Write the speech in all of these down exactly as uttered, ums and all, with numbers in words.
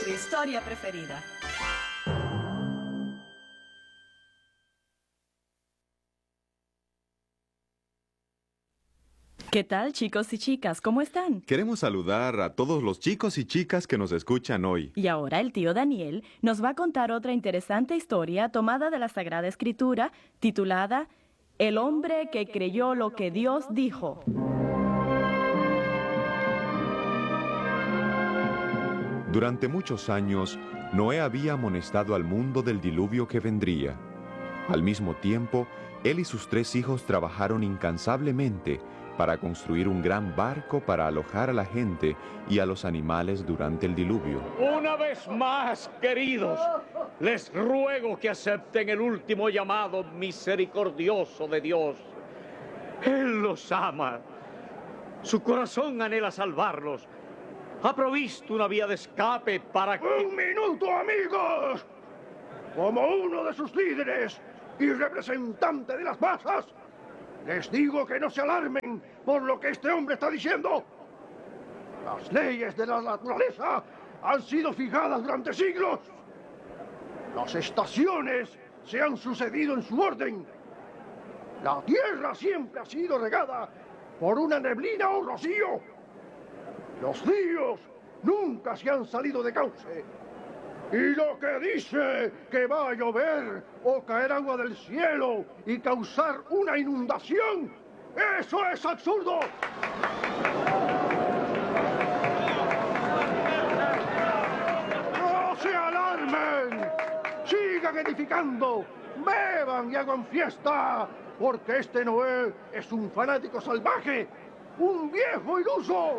tu historia preferida. ¿Qué tal, chicos y chicas? ¿Cómo están? Queremos saludar a todos los chicos y chicas que nos escuchan hoy. Y ahora el tío Daniel nos va a contar otra interesante historia tomada de la Sagrada Escritura, titulada El hombre que creyó lo que Dios dijo. Durante muchos años, Noé había amonestado al mundo del diluvio que vendría. Al mismo tiempo, él y sus tres hijos trabajaron incansablemente para construir un gran barco para alojar a la gente y a los animales durante el diluvio. Una vez más, queridos, les ruego que acepten el último llamado misericordioso de Dios. Él los ama. Su corazón anhela salvarlos. Ha provisto una vía de escape para que... ¡Un minuto, amigos! Como uno de sus líderes y representante de las masas, les digo que no se alarmen por lo que este hombre está diciendo. Las leyes de la naturaleza han sido fijadas durante siglos. Las estaciones se han sucedido en su orden. La tierra siempre ha sido regada por una neblina o rocío. Los ríos nunca se han salido de cauce. Y lo que dice que va a llover o caer agua del cielo y causar una inundación, ¡eso es absurdo! ¡No se alarmen! ¡Sigan edificando! ¡Beban y hagan fiesta! Porque este Noé es un fanático salvaje, un viejo iluso.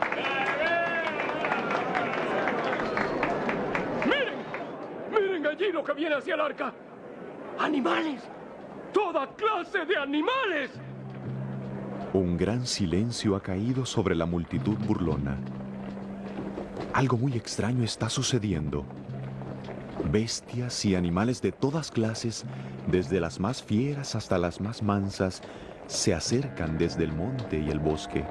¡Miren allí lo que viene hacia el arca! ¡Animales! ¡Toda clase de animales! Un gran silencio ha caído sobre la multitud burlona. Algo muy extraño está sucediendo. Bestias y animales de todas clases, desde las más fieras hasta las más mansas, se acercan desde el monte y el bosque.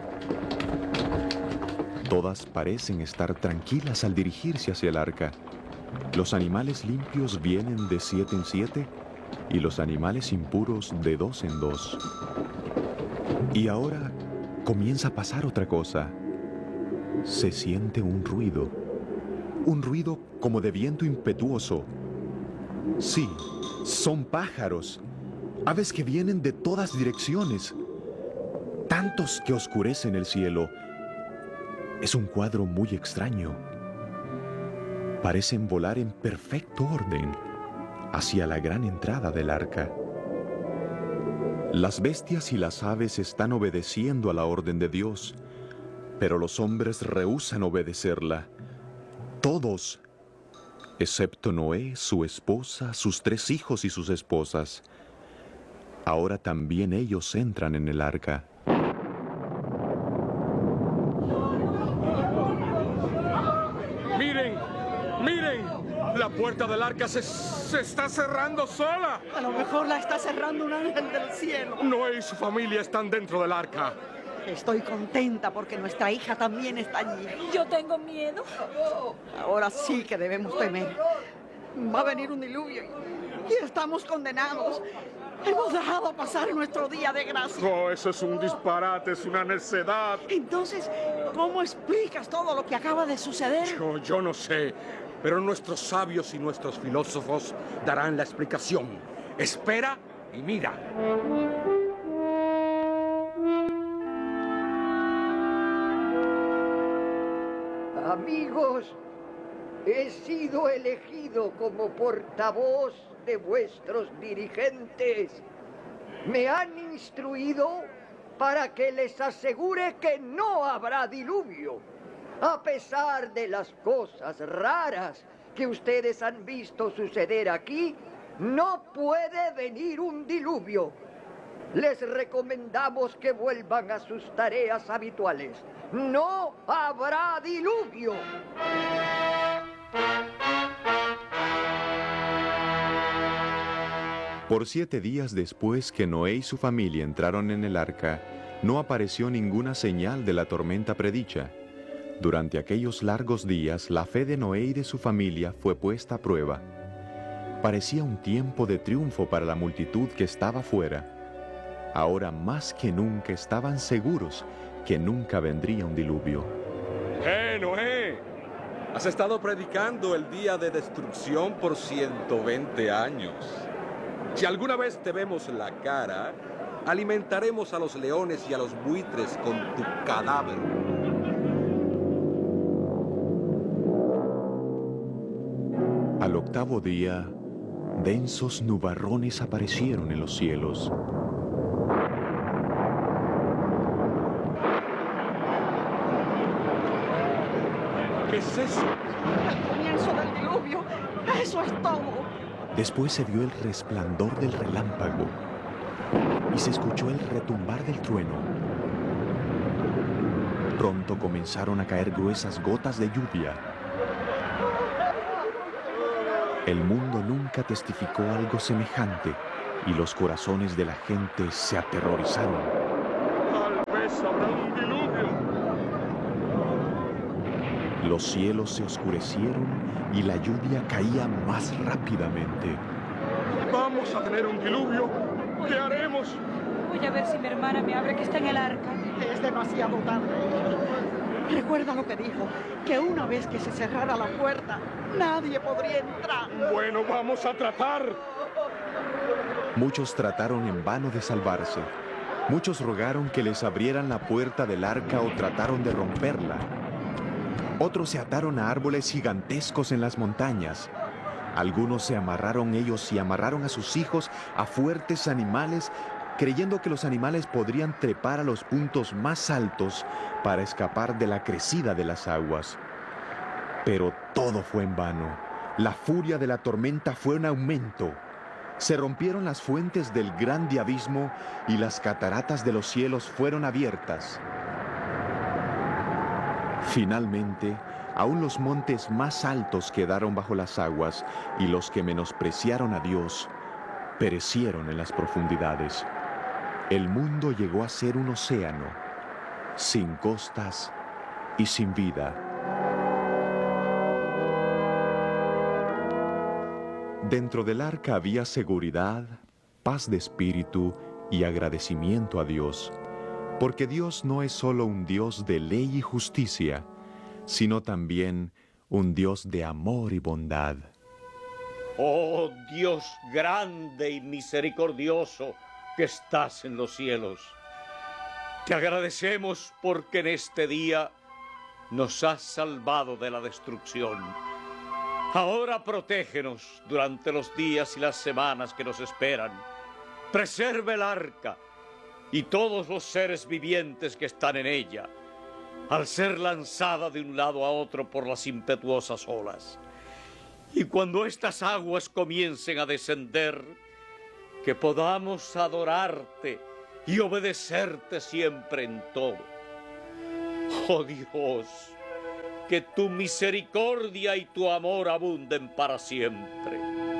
Todas parecen estar tranquilas al dirigirse hacia el arca. Los animales limpios vienen de siete en siete y los animales impuros de dos en dos. Y ahora comienza a pasar otra cosa. Se siente un ruido. Un ruido como de viento impetuoso. Sí, son pájaros. Aves que vienen de todas direcciones. Tantos que oscurecen el cielo. Es un cuadro muy extraño. Parecen volar en perfecto orden hacia la gran entrada del arca. Las bestias y las aves están obedeciendo a la orden de Dios, pero los hombres rehúsan obedecerla. Todos, excepto Noé, su esposa, sus tres hijos y sus esposas. Ahora también ellos entran en el arca. La puerta del arca se, se está cerrando sola. A lo mejor la está cerrando un ángel del cielo. Noé y su familia están dentro del arca. Estoy contenta porque nuestra hija también está allí. Yo tengo miedo. Ahora sí que debemos temer. Va a venir un diluvio y, y estamos condenados. Hemos dejado pasar nuestro día de gracia. Oh, eso es un disparate, es una necedad. Entonces, ¿cómo explicas todo lo que acaba de suceder? Yo, yo no sé. Pero nuestros sabios y nuestros filósofos darán la explicación. Espera y mira. Amigos, he sido elegido como portavoz de vuestros dirigentes. Me han instruido para que les asegure que no habrá diluvio. A pesar de las cosas raras que ustedes han visto suceder aquí, no puede venir un diluvio. Les recomendamos que vuelvan a sus tareas habituales. No habrá diluvio. Por siete días después que Noé y su familia entraron en el arca, no apareció ninguna señal de la tormenta predicha. Durante aquellos largos días, la fe de Noé y de su familia fue puesta a prueba. Parecía un tiempo de triunfo para la multitud que estaba fuera. Ahora más que nunca estaban seguros que nunca vendría un diluvio. ¡Eh, Noé! Has estado predicando el día de destrucción por ciento veinte años. Si alguna vez te vemos la cara, alimentaremos a los leones y a los buitres con tu cadáver. Al octavo día, densos nubarrones aparecieron en los cielos. ¿Qué es eso? El comienzo del diluvio. Eso es todo. Después se vio el resplandor del relámpago y se escuchó el retumbar del trueno. Pronto comenzaron a caer gruesas gotas de lluvia. El mundo nunca testificó algo semejante y los corazones de la gente se aterrorizaron. Tal vez habrá un diluvio. Los cielos se oscurecieron y la lluvia caía más rápidamente. Vamos a tener un diluvio. ¿Qué haremos? Voy a ver si mi hermana me abre que está en el arca. Es demasiado tarde. Recuerda lo que dijo, que una vez que se cerrara la puerta, nadie podría entrar. Bueno, vamos a tratar. Muchos trataron en vano de salvarse. Muchos rogaron que les abrieran la puerta del arca o trataron de romperla. Otros se ataron a árboles gigantescos en las montañas. Algunos se amarraron ellos y amarraron a sus hijos a fuertes animales, creyendo que los animales podrían trepar a los puntos más altos para escapar de la crecida de las aguas. Pero todo fue en vano. La furia de la tormenta fue en aumento. Se rompieron las fuentes del grande abismo y las cataratas de los cielos fueron abiertas. Finalmente, aún los montes más altos quedaron bajo las aguas y los que menospreciaron a Dios perecieron en las profundidades. El mundo llegó a ser un océano, sin costas y sin vida. Dentro del arca había seguridad, paz de espíritu y agradecimiento a Dios, porque Dios no es solo un Dios de ley y justicia, sino también un Dios de amor y bondad. Oh Dios grande y misericordioso, que estás en los cielos. Te agradecemos porque en este día nos has salvado de la destrucción. Ahora protégenos durante los días y las semanas que nos esperan. Preserva el arca y todos los seres vivientes que están en ella, al ser lanzada de un lado a otro por las impetuosas olas. Y cuando estas aguas comiencen a descender, que podamos adorarte y obedecerte siempre en todo. Oh Dios, que tu misericordia y tu amor abunden para siempre.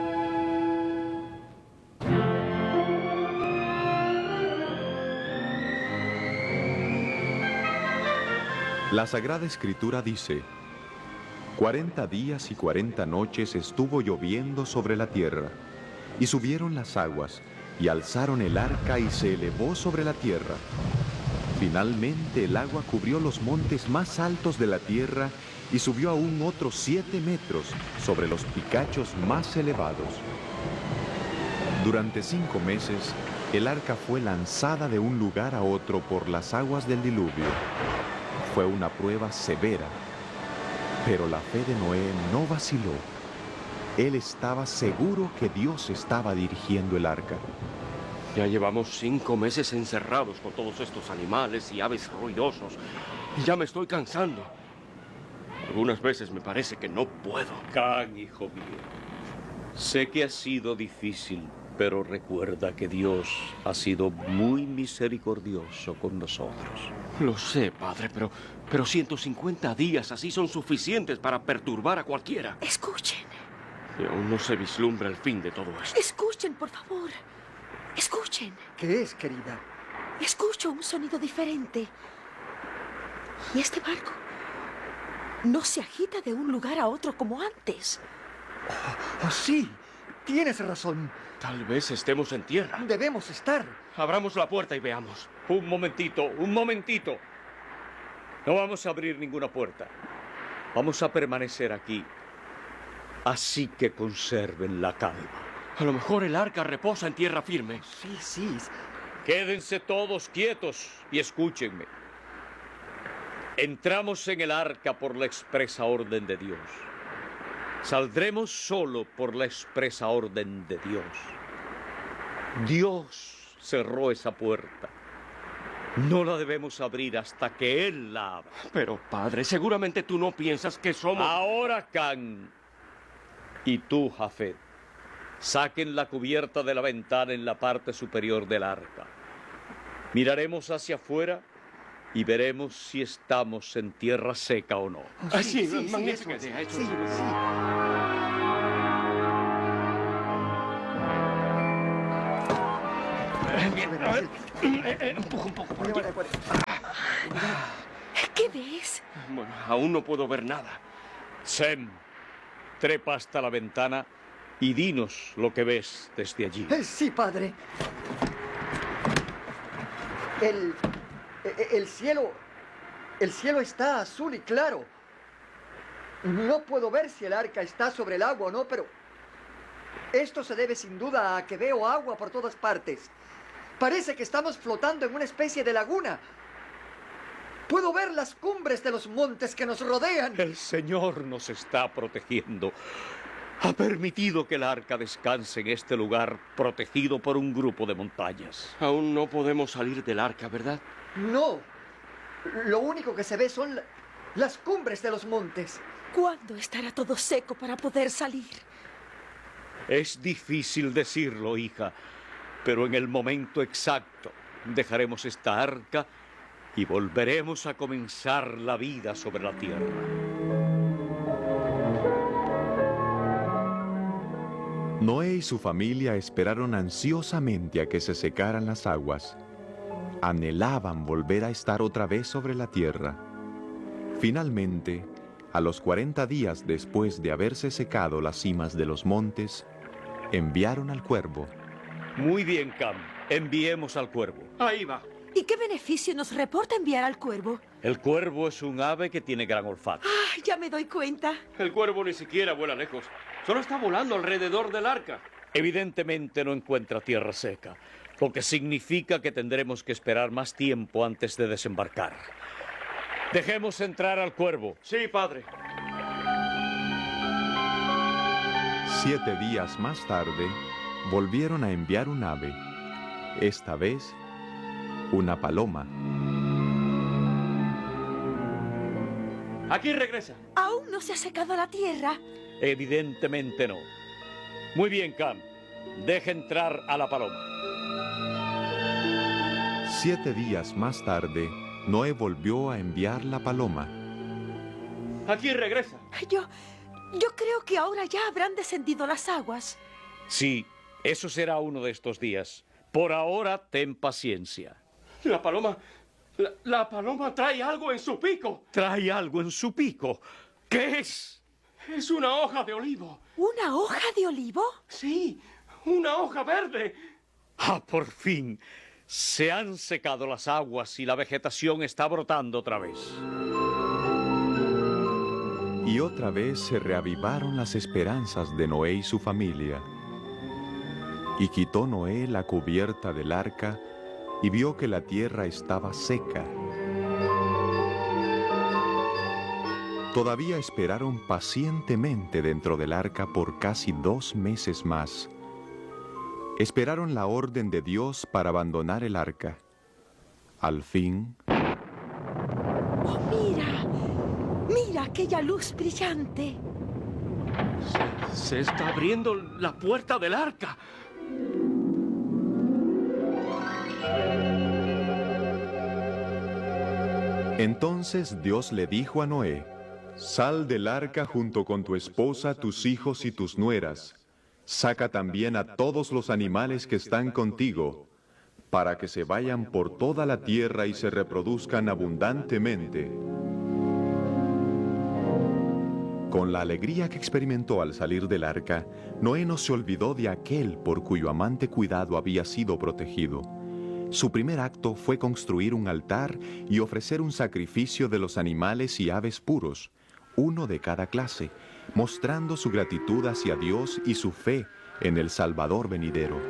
La Sagrada Escritura dice: cuarenta días y cuarenta noches estuvo lloviendo sobre la tierra, y subieron las aguas, y alzaron el arca y se elevó sobre la tierra. Finalmente el agua cubrió los montes más altos de la tierra y subió aún otros siete metros sobre los picachos más elevados. Durante cinco meses, el arca fue lanzada de un lugar a otro por las aguas del diluvio. Fue una prueba severa, pero la fe de Noé no vaciló. Él estaba seguro que Dios estaba dirigiendo el arca. Ya llevamos cinco meses encerrados con todos estos animales y aves ruidosos. Y ya me estoy cansando. Algunas veces me parece que no puedo. Can, hijo mío, sé que ha sido difícil, pero recuerda que Dios ha sido muy misericordioso con nosotros. Lo sé, padre, pero, pero ciento cincuenta días así son suficientes para perturbar a cualquiera. Escuchen. Y aún no se vislumbra el fin de todo esto. Escuchen, por favor. Escuchen. ¿Qué es, querida? Escucho un sonido diferente. ¿Y este barco? no se agita de un lugar a otro como antes. Oh, oh, sí, tienes razón. Tal vez estemos en tierra. Debemos estar. Abramos la puerta y veamos. Un momentito, un momentito. No vamos a abrir ninguna puerta. Vamos a permanecer aquí. Así que conserven la calma. A lo mejor el arca reposa en tierra firme. Sí, sí. Quédense todos quietos y escúchenme. Entramos en el arca por la expresa orden de Dios. Saldremos solo por la expresa orden de Dios. Dios cerró esa puerta. No la debemos abrir hasta que Él la abra. Pero, padre, seguramente tú no piensas que somos... Ahora, Can, y tú, Jafet, saquen la cubierta de la ventana en la parte superior del arca. Miraremos hacia afuera y veremos si estamos en tierra seca o no. Oh, sí, ah, sí, sí, magnífica sí, idea. sí, sí, sí. Bien, a ver, eh, eh, empuja un poco por aquí. ¿Qué ves? Bueno, aún no puedo ver nada. Sem, trepa hasta la ventana y dinos lo que ves desde allí. Eh, Sí, padre. El, e- el cielo, el cielo está azul y claro. No puedo ver si el arca está sobre el agua o no, pero esto se debe sin duda a que veo agua por todas partes. Parece que estamos flotando en una especie de laguna. Puedo ver las cumbres de los montes que nos rodean. El Señor nos está protegiendo. Ha permitido que el arca descanse en este lugar protegido por un grupo de montañas. Aún no podemos salir del arca, ¿verdad? No. Lo único que se ve son la- las cumbres de los montes. ¿Cuándo estará todo seco para poder salir? Es difícil decirlo, hija, pero en el momento exacto dejaremos esta arca y volveremos a comenzar la vida sobre la tierra. Noé y su familia esperaron ansiosamente a que se secaran las aguas. Anhelaban volver a estar otra vez sobre la tierra. Finalmente, a los cuarenta días después de haberse secado las cimas de los montes, enviaron al cuervo. Muy bien, Cam. Enviemos al cuervo. Ahí va. ¿Y qué beneficio nos reporta enviar al cuervo? El cuervo es un ave que tiene gran olfato. Ah, ya me doy cuenta. El cuervo ni siquiera vuela lejos. Solo está volando alrededor del arca. Evidentemente no encuentra tierra seca, lo que significa que tendremos que esperar más tiempo antes de desembarcar. Dejemos entrar al cuervo. Sí, padre. Siete días más tarde, volvieron a enviar un ave. Esta vez, una paloma. Aquí regresa. ¿Aún no se ha secado la tierra? Evidentemente no. Muy bien, Cam. Deja entrar a la paloma. Siete días más tarde, Noé volvió a enviar la paloma. Aquí regresa. Yo, yo creo que ahora ya habrán descendido las aguas. Sí, eso será uno de estos días. Por ahora, ten paciencia. La paloma... La, la paloma trae algo en su pico. Trae algo en su pico. ¿Qué es? Es una hoja de olivo. ¿Una hoja de olivo? Sí, una hoja verde. Ah, por fin. Se han secado las aguas y la vegetación está brotando otra vez. Y otra vez se reavivaron las esperanzas de Noé y su familia. Y quitó Noé la cubierta del arca y vio que la tierra estaba seca. Todavía esperaron pacientemente dentro del arca por casi dos meses más. Esperaron la orden de Dios para abandonar el arca. Al fin... ¡Oh, mira! ¡Mira aquella luz brillante! Se, se está abriendo la puerta del arca. Entonces Dios le dijo a Noé: Sal del arca junto con tu esposa, tus hijos y tus nueras. Saca también a todos los animales que están contigo, para que se vayan por toda la tierra y se reproduzcan abundantemente. Con la alegría que experimentó al salir del arca, Noé no se olvidó de aquel por cuyo amante cuidado había sido protegido. Su primer acto fue construir un altar y ofrecer un sacrificio de los animales y aves puros, uno de cada clase, mostrando su gratitud hacia Dios y su fe en el Salvador venidero.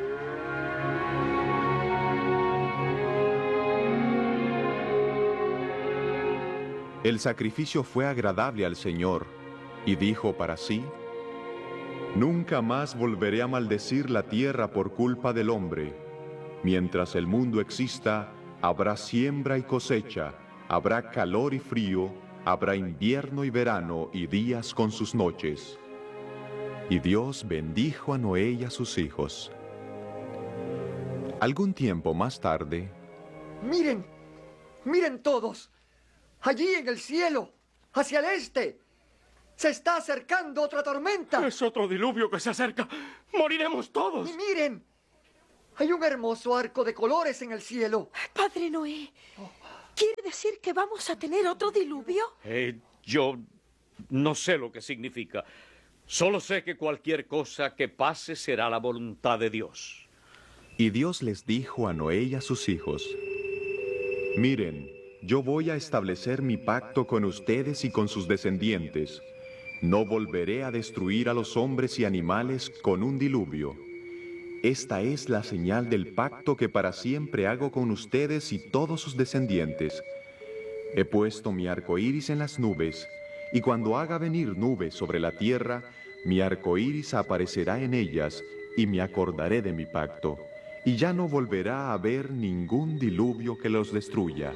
El sacrificio fue agradable al Señor, y dijo para sí: «Nunca más volveré a maldecir la tierra por culpa del hombre. Mientras el mundo exista, habrá siembra y cosecha, habrá calor y frío, habrá invierno y verano y días con sus noches». Y Dios bendijo a Noé y a sus hijos. Algún tiempo más tarde... ¡Miren! ¡Miren todos! Allí en el cielo, hacia el este, se está acercando otra tormenta. Es otro diluvio que se acerca. ¡Moriremos todos! Y miren, hay un hermoso arco de colores en el cielo. Padre Noé, ¿quiere decir que vamos a tener otro diluvio? Eh, yo no sé lo que significa. Solo sé que cualquier cosa que pase será la voluntad de Dios. Y Dios les dijo a Noé y a sus hijos: «Miren, yo voy a establecer mi pacto con ustedes y con sus descendientes. No volveré a destruir a los hombres y animales con un diluvio. Esta es la señal del pacto que para siempre hago con ustedes y todos sus descendientes. He puesto mi arco iris en las nubes, y cuando haga venir nubes sobre la tierra, mi arco iris aparecerá en ellas, y me acordaré de mi pacto, y ya no volverá a haber ningún diluvio que los destruya».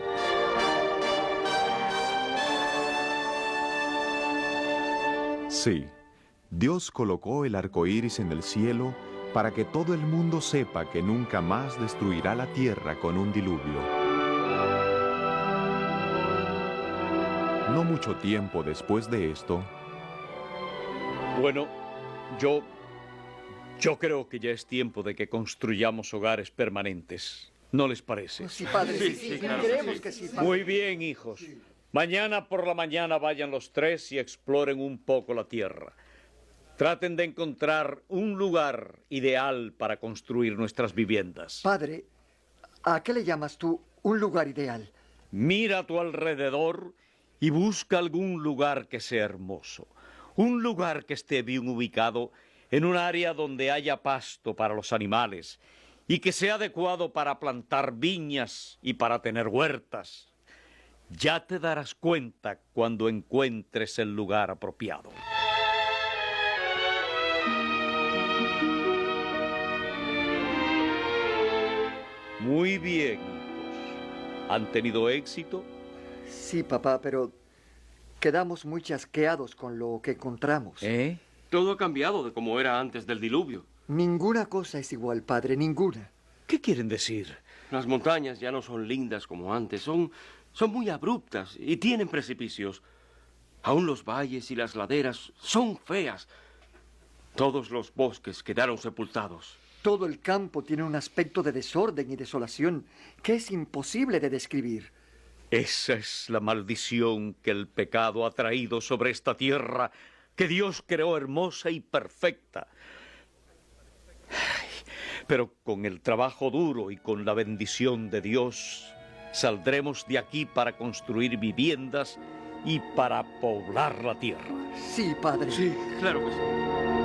Sí, Dios colocó el arco iris en el cielo para que todo el mundo sepa que nunca más destruirá la tierra con un diluvio. No mucho tiempo después de esto... Bueno, yo... Yo creo que ya es tiempo de que construyamos hogares permanentes. ¿No les parece? Sí, padre, sí, sí, sí, claro, creemos que sí, padre. Muy bien, hijos. Mañana por la mañana vayan los tres y exploren un poco la tierra. Traten de encontrar un lugar ideal para construir nuestras viviendas. Padre, ¿a qué le llamas tú un lugar ideal? Mira a tu alrededor y busca algún lugar que sea hermoso. Un lugar que esté bien ubicado en un área donde haya pasto para los animales y que sea adecuado para plantar viñas y para tener huertas. Ya te darás cuenta cuando encuentres el lugar apropiado. Muy bien, hijos. ¿Han tenido éxito? Sí, papá, pero quedamos muy chasqueados con lo que encontramos. ¿Eh? Todo ha cambiado de como era antes del diluvio. Ninguna cosa es igual, padre, ninguna. ¿Qué quieren decir? Las montañas ya no son lindas como antes, son, son muy abruptas y tienen precipicios. Aún los valles y las laderas son feas. Todos los bosques quedaron sepultados. Todo el campo tiene un aspecto de desorden y desolación que es imposible de describir. Esa es la maldición que el pecado ha traído sobre esta tierra que Dios creó hermosa y perfecta. Pero con el trabajo duro y con la bendición de Dios, saldremos de aquí para construir viviendas y para poblar la tierra. Sí, padre. Sí, claro que sí.